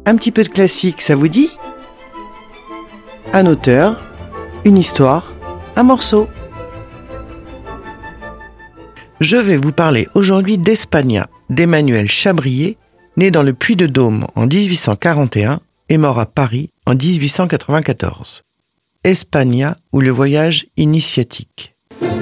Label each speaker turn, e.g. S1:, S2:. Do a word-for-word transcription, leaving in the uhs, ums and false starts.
S1: Un petit peu de classique, ça vous dit ? Un auteur, une histoire, un morceau. Je vais vous parler aujourd'hui d'España, d'Emmanuel Chabrier, né dans le Puy-de-Dôme en dix-huit cent quarante et un et mort à Paris en dix-huit cent quatre-vingt-quatorze. España ou le voyage initiatique.